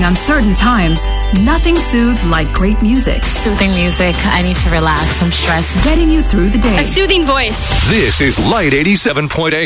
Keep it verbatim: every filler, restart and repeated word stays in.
uncertain times, nothing soothes like great music. Soothing music. I need to relax. I'm stressed. Getting you through the day. A soothing voice. This is Light eighty-seven point eight.